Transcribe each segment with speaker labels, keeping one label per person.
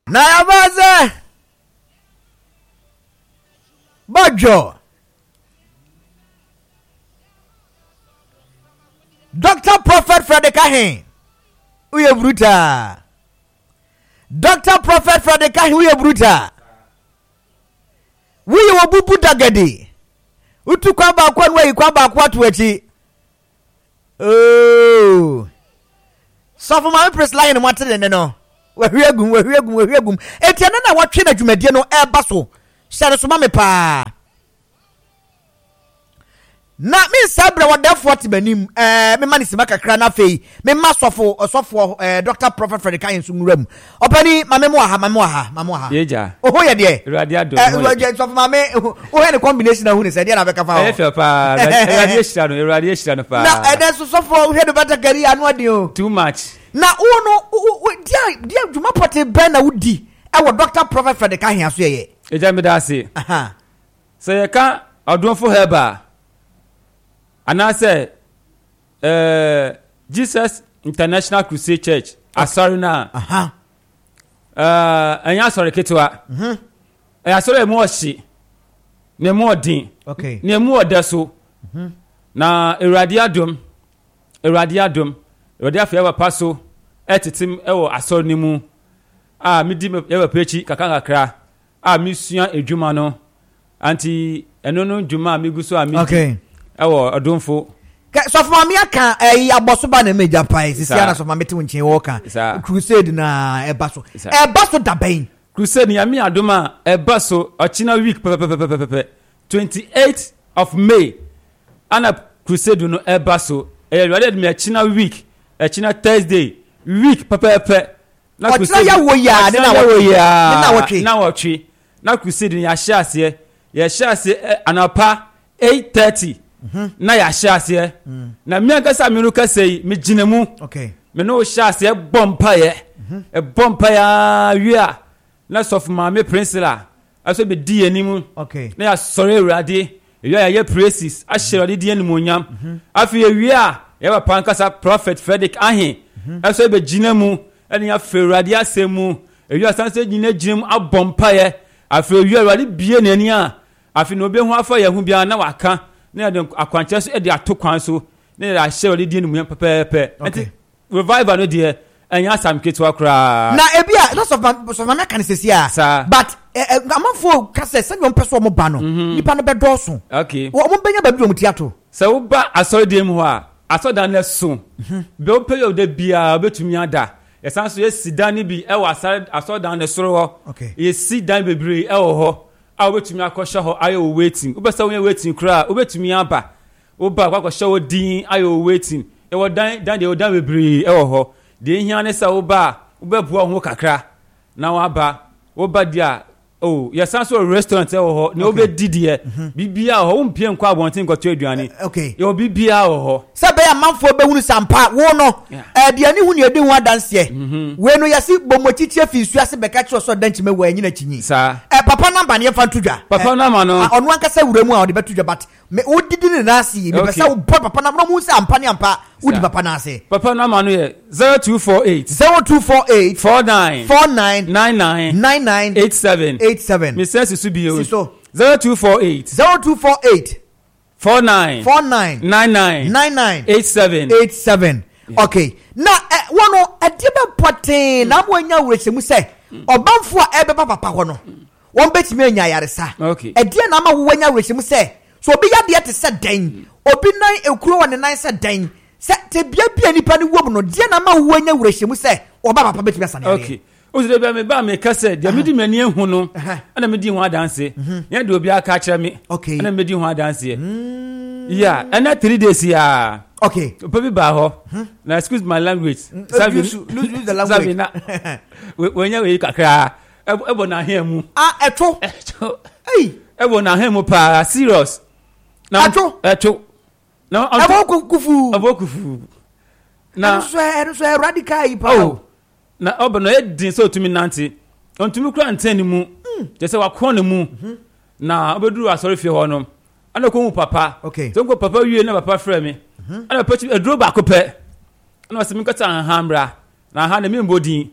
Speaker 1: Na yabaze Bojo Dr. Prophet Frederick Ahin uye bruta Dr. Prophet Frederick Ahin uye bruta uye wabubu dagadi utu kwa bakwa nwe kwa bakwa tuwechi oh so for my press line mwatede neno wahwiegum etiana na watwe na dwumadie no eba so hyare so mame pa na me sabra wadafo tibanim me mani sima kakra na fei me masofo Dr. Prophet Frederick Ahin sunguram opani mame mo aha
Speaker 2: yeja
Speaker 1: oho ye de
Speaker 2: irade ado
Speaker 1: so mame oho ne combination na hu ne se de na be kafa
Speaker 2: efe pa irade shira no pa
Speaker 1: na eden so oho de bata gari anu ade o
Speaker 2: too much
Speaker 1: na uno dia dwuma pote ben na wudi e Dr. Prophet Frederick Ahin aso ye
Speaker 2: eja me da ase
Speaker 1: aha
Speaker 2: so ye ka odonfo heba anase Jesus International Crusade Church asori na
Speaker 1: aha
Speaker 2: anya asori ketwa asori emu ohye na emu odin
Speaker 1: okay
Speaker 2: na emu odaso na Erade adom afia wa paso etitim ewo asori ni mu midi ewa pechi kakakra misua edwuma no anti eno no dwuma miguso amidi
Speaker 1: okay
Speaker 2: ewo odonfo
Speaker 1: so for me aka aboso ba na meja pai sisi ana so mame te wonchen wo ka crusade na ebaso da bain
Speaker 2: crusade ni ami adoma ebaso ochina week 28th of May ana crusade no ebaso Erade me achina week achina Thursday week pepepe
Speaker 1: na crusade ya wo ya
Speaker 2: na wotwe na crusade ni ya hyase anapa 8:30 na ya hyase na me akasa me no kasei me ginemu
Speaker 1: okay
Speaker 2: me no hyase bompa ya wia na sofu ma me princela aso be di animu
Speaker 1: okay
Speaker 2: na ya sore Erade ya praises ashirade di animonyam afi wia ya ba pankasa Prophet Frederick Ahin aso be ginemu eni ya Erade asemu wia sanse ginemu abompa ye afi wia Erade bie nani a afi no be hu afa ya hu bia na waka na ya akwanche so e de atokwan so na ya ashirade di animonyam pepepe enti revival no de enya sam ketwa kra
Speaker 1: na ebia lots of mama kan sesia but amafo kase se nyom peso mo ba no nipa no be doso
Speaker 2: okay
Speaker 1: wo mo benya ba bi mo tiato
Speaker 2: se wo ba asori ho a asoda na so be o pay de bia obetumi ada esan so yesidan ni bi e wa asoda na soro ho
Speaker 1: okay
Speaker 2: yesidan bebre e wo ho a obetumi akosha ho ayo waiting obesa wo waiting kra obetumi aba oba akosha wo din ayo waiting e wo dan de wo dan bebre e wo ho de hia ne sa oba obebua ho kakra na oba dia yesan so restaurant e wo ho ne obedidi e bibia ho mpie nkwa abontin kwato aduane
Speaker 1: okay
Speaker 2: yo bibia wo ho
Speaker 1: sabe ya manfo be hunu sampa wo no diane hu ne edi hu adanse we no yasi bomochichie fisu ase beka kiro so danchi me wa nyina chinyi
Speaker 2: sa
Speaker 1: papa number ne fa ntudwa
Speaker 2: papa number no
Speaker 1: onu ankasa wuremu a ode betudwa but me odidi ne nasi me pesa wo papa number mu sampa ne ampa udi papa na ase
Speaker 2: papa number no ye 0248 49 87 me say su bi o 0248 49
Speaker 1: 87 okay na wono adibe poten na mo anya wurechemu se obamfo a ebe papa ho no won betimi anya yaresa
Speaker 2: okay
Speaker 1: edie na ma wo anya wurechemu se so obi yade te se dan obi nan ekuro won nan se dan se te bia nipa ni wom no die na ma wo anya wurechemu se oba papa betimi asane
Speaker 2: okay o de bia me ba me kase de me di mani ehu no ana me di ho adanse ye de obi aka kire me ana me di ho adanse yeah ana 3 days ya
Speaker 1: okay
Speaker 2: obi ba ho na excuse my language
Speaker 1: lose the language
Speaker 2: when you kakra ebo na hemu
Speaker 1: eto
Speaker 2: hey ebo na hemu pa serious na eto na abokufu na
Speaker 1: so radical ipa
Speaker 2: na obono edin so tumi nanti ontumi kura ntani mu je se wakọ ne mu na obeduru asori fie ho no ana ko mu papa
Speaker 1: okay
Speaker 2: so ko papa wie na papa frɛ me ana papa eduro ba ko pɛ ana wasemi kata hambra na ha na me mbodin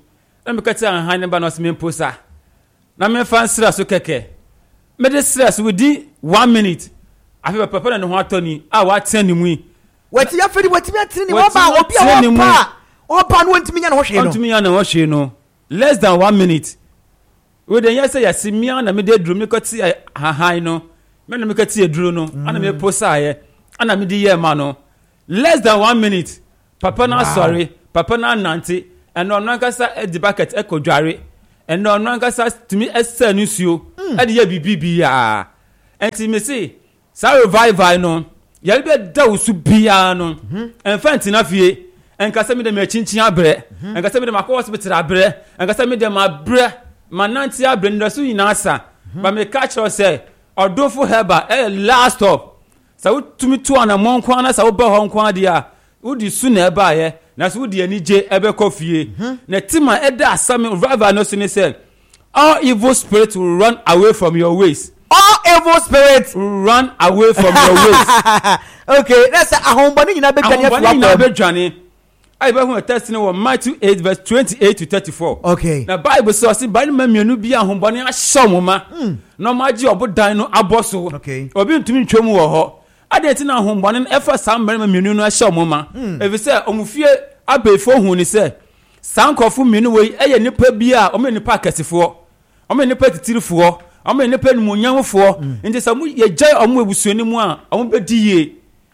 Speaker 2: na me kati han ne ba no se me posa na me fan sra so keke me de stress within 1 minute afi papa na ne ho atoni a wa tena mu
Speaker 1: wati ya fedi wati atini ni wa ba obi a opa no ntimi nya na ho hwe no
Speaker 2: ntimi nya na ho hwe no less than 1 minute we dey say ya simia na me de drum me kati han no me na me kati eduro no ana me posa ye ana me di ye ma no less than 1 minute papa na sorry papa na nanti and no nkasa di bucket e ko dware and no nkasa timi esa nusuo e de ya bibibi ya enti me say sa revival no ya be da usu bia no enfant na fie enkasa me de me chinchin abre enkasa me de makọ hospital abre enkasa me de ma bre mananti abre ndaso yina asa ba me catch us say odofo heba last stop sa utumi to ana monko na sa wo ba ho nko dia udi su na eba ye na so udi anije ebe kofie na tima eda asame revival no so ne say all evil spirits will run away from your ways.
Speaker 1: All evil spirits
Speaker 2: run away from your ways.
Speaker 1: Okay, that's ahombani nyina be dwane
Speaker 2: afu nyina be dwane. I be hu test no Matthew 8 verse 28 to 34.
Speaker 1: Okay.
Speaker 2: Na Bible says ba ma mienu bi ahombani ahyomoma. No maji obodan no aboso.
Speaker 1: Okay.
Speaker 2: Obi ntumi ntwom wo ho. Ade ti na ahombani efa sam ma mienu no ahyomoma. Ebi se omufie abefo hu ni se sankofo mienu we eye nipa bi a o me nipa akesefo. O me nipa titirifo. Ame ne pen munyamfo nti samu ye jai omo ebusuani mu a omo bediye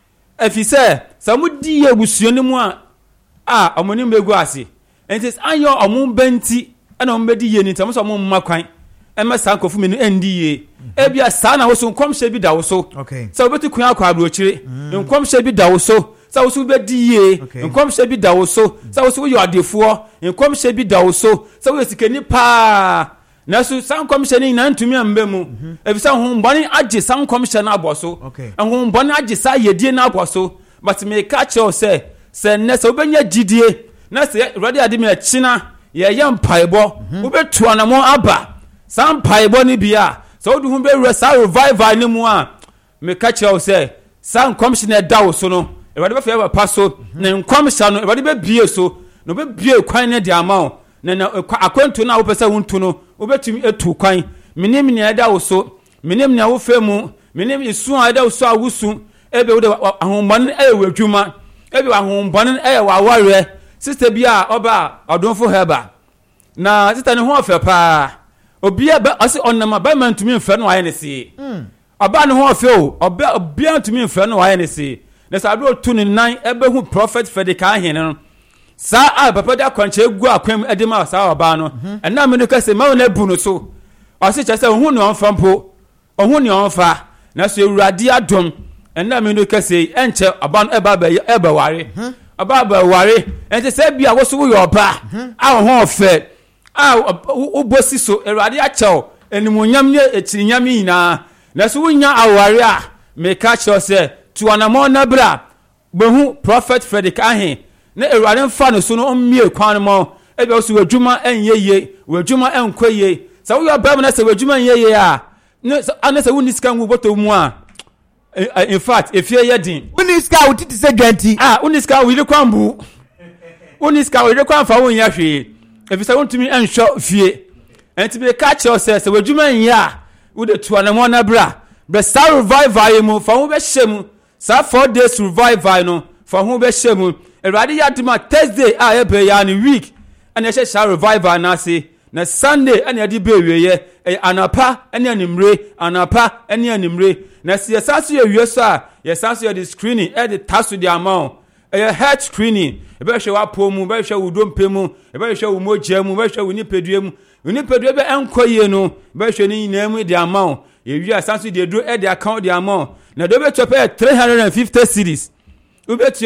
Speaker 2: afise samu diye ebusuani mu a omo ni mbegu ase nti ayo omo benti ana omo bediye ni tamu so omo makwan ema sankofu menu endiye ebia sa na wo so nkomhye bi da wo so sa obetu kun akwa abrochire nkomhye bi da wo so sa wo so bediye nkomhye bi da wo so sa wo so yo adefo nkomhye bi da wo so sa wo sikani pa na so san commission na ntumi ambe mu ebisa hombani age san commission aboso hombani age sa yedie na aboso but me catch you say na so benya gidie na say ready ade me china ye yam paibo obetu anamo aba san paibo ni bia so du hu be revival ni mu a me catch you say san commission da wo so no everybody be fa paso na commission no everybody be bie so no be bie kwan ne dia ma na akwantu na wo pese wontu no obetumi etu kwan minim ne ada wo so minim ne wo femu minim isu ada wo so awusu ebe wo de ahombon wadwuma ebe ahombon waware sister bia oba odonfo heba na sister ne ho ofe pa obia ba ase onama ba mantumi mfe no aye ne si oba ne ho ofe o obia ntumi mfe no aye ne si na sabe otu ne nan ebe hu prophet Fedeka ahene no sa papa da kwanche gu akwam edema sa oba no na me no kase ma na bu no so o se chese hu ne onfa mpo ohun ne onfa na so ewurade adom na me no kase enche oba no eba ware oba ba ware ente se bia wo so wo yoba a ho ofe a obosi so ewurade achew enimunyam ne ekirinyam yina na so wunya aware a me ka che se tuanamo na bra behu prophet Fedeka ahe na ewurade mfa no so no ommie kwan mo ebe so wadwuma enyeye wadwuma enkoye sa wo yoba na se wadwuma enyeye a na se woni sika ngu boto mu a in fact efie yedin
Speaker 1: woni sika wotiti se dwanti
Speaker 2: woni sika wili kwambu woni sika wili kwamfa won ya hwe efisa wontumi enhwo fie enti be ka che se wadwuma enya wo de tuanamo na bra sa revival mu fa wo be hyem sa 4 days revival no fa ho be hyem Eradi yadima Thursday ebe ya ni week ana ye sha revival na se na Sunday ana ye di be wiye anapa ana animre anapa ana animre na se yesaso ye wiye so a yesaso ye di screening the taso di amount health screening ebe hwe wa pomu ebe hwe wudompemu ebe hwe wumogya mu ebe hwe unipedue mu unipedue be enkoye no ebe hwe ni nyinamu di amount ye wiye yesaso di edu the account di amount na do be chope 350 cedis ubetu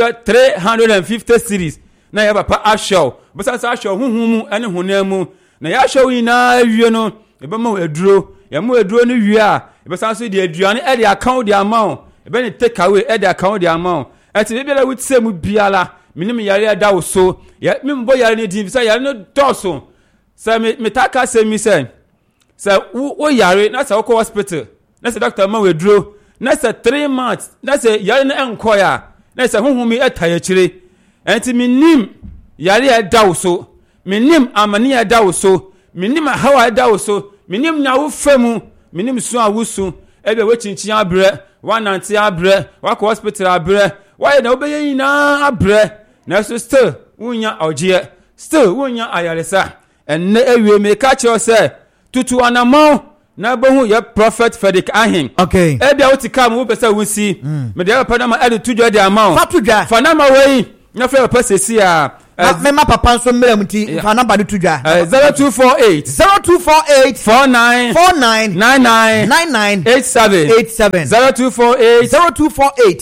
Speaker 2: 350 series na ya papa ashow besa ashow huhumu ene honamu na ya ashow ina awie no ebe ma eduro ya ma eduro no wie a besa so de aduane e de account de amount ebe ne take away e de account de amount ati be bela wutse mu biala minim yare da wo so ya mimbo yare ne din bisa yare no doso sa metaka se mi se sa wo yare na sa wo hospital na sa doctor ma weduro na sa 3 months na sa yare na enkoya na se honhumi etayachire enti minim yare dawo so menim amani ada wo so menim hawa ada wo so menim na wo famu menim so awusu ebe we chinchin abre wanante abre wako hospital abre why na obeye nyina abre na so still wunya ogie still wunya ayaresa enne ewie me ka che o se tutu anamon na bohu ye prophet Frederick Ahin
Speaker 1: okay
Speaker 2: ebia wotika mu pesa wunsi me de papa na ma ede tudwa de amount
Speaker 1: fatudwa
Speaker 2: fa na ma wei na fa papa sesi a
Speaker 1: me ma papa nso mmere muti fa number tudwa
Speaker 2: 0248
Speaker 1: 49 99 87 0248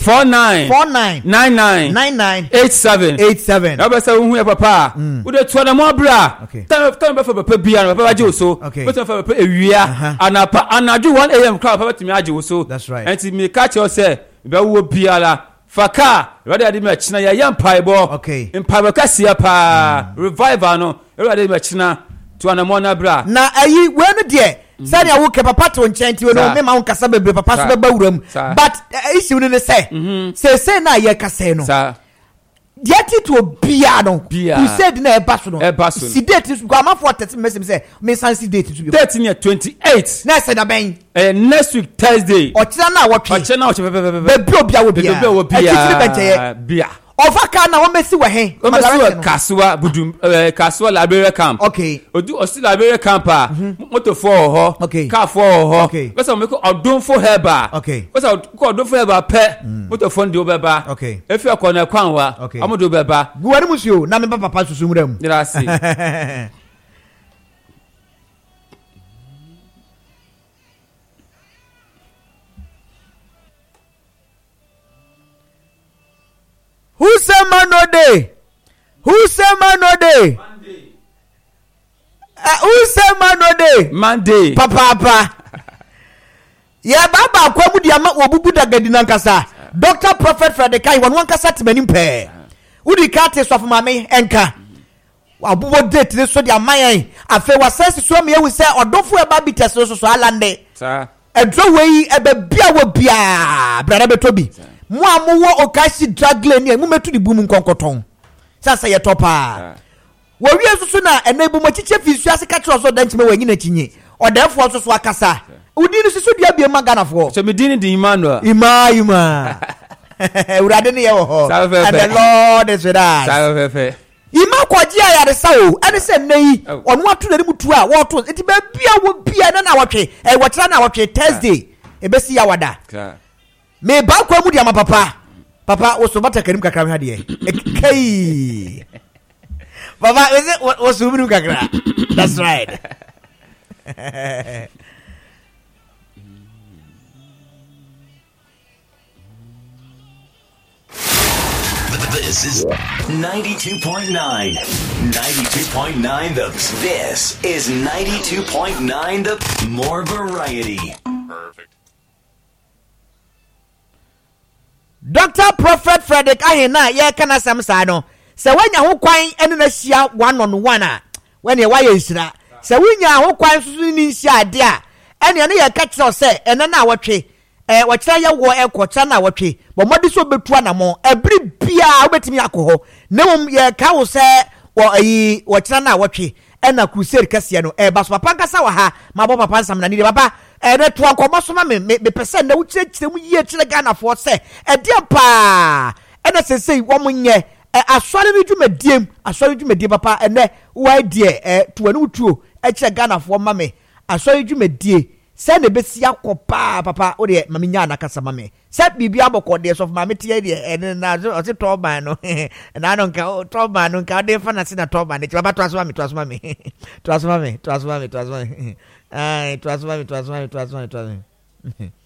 Speaker 1: 49 87
Speaker 2: na besa hu ya papa wo de tuana mo bra tan ba fa papa bia na papa age so beto fa papa ewia anapa anaju 1 am crowd papa timi age so enti me ka che o se be wo bia la faka ready ade me china ya yampaibo empaibo kasia pa revival no ready ade me china tuana mo na bra
Speaker 1: na ayi we no de sani awo ke papa to nchenti we no me ma won kasa bebre papa so be bawuram but issue no say say na ye kasa no Yeti to bia no. You said na ebaso no. Si date is go am for 30 message say me san si date to be.
Speaker 2: 28.
Speaker 1: Next na ben.
Speaker 2: Next week Thursday.
Speaker 1: Ochira na wotwe.
Speaker 2: Ochira na wotwe
Speaker 1: be bia wo bia.
Speaker 2: Bia.
Speaker 1: Ofa ka na wo mesi we he.
Speaker 2: O mesi we Kaswa budum Kaswa Liberia camp.
Speaker 1: Okay.
Speaker 2: Odu osi Liberia camp a moto for ho. Car for ho.
Speaker 1: Okay.
Speaker 2: Wesa me ko odon for heba.
Speaker 1: Okay.
Speaker 2: Wesa ko odon for heba pe moto for ndi obeba.
Speaker 1: Okay.
Speaker 2: Efi akona kwanwa amodo obeba.
Speaker 1: Guwari musio na me papa susu murem.
Speaker 2: Dirasi.
Speaker 1: Who say man no day? Who say man no day?
Speaker 2: Monday.
Speaker 1: Who say man no day?
Speaker 2: Monday.
Speaker 1: Papa. Yeah, baba kwamu di ama obubu dagadi nankasa. Dr. Prophet Frederick Ahin wan kasa timanim pe. Udi kate so for mame enka. Abubo date ne so di amayan. Afe wasase so me ewu say odofo e ba bites so alande.
Speaker 2: Sir.
Speaker 1: Edro wei ebe bia wo bia. Brada betobi. Mo amowo okashi dragle ni mu metu di bumu nkonkoton sasa ye topa wo wie susu na enebu mo chiche fisu ase ka tro so danchime wanyi na chinye odefo so akasa udi ni susu dia bia magana fo
Speaker 2: so me dini di Emmanuel
Speaker 1: ima urade ne ye ho and the Lord is with us
Speaker 2: safe
Speaker 1: ima kwaji ayaresa o ene se nei onu atu na mutu a wo to enti ba bia wo bia na wotwe wo tira na wotwe Thursday ebesi ya wada me ba kwa mu dia ma papa wo so bata karim kakra ha de kai papa wo so mu kakra that's right
Speaker 3: This is 92.9. 92.9 This is 92.9 the more variety. Perfect.
Speaker 1: Dr. Prophet Frederick Ahin na ye kana samsa no se wanya ho kwan ene na hia one on one a when ye waya nsira se wanya ho kwan susu ni hia ade a ene ne ye ka kire se ene na wotwe wo kire ye wo ekwocha na wotwe bo modi so betu anamo ebri bia obetimi akoho na mum ye ka wo se wo ayi wo kire na wotwe ena crusade kase no baso papa nkasa wa ha mabo papa nsam na ni papa ene to akomo so ma me pese na wuchire mu yie kire Ghana for se dia pa ena sesei wo munye asori bi dwumadie papa ene wa die to anu tuo kire Ghana for ma me asori dwumadie se na besi akopa papa o de maminya na kasa ma me se bibia bokode so ma me tie de ene na o se toban no na no nka toban no nka de fa na se na toban de papa to asoma me ai to asoma me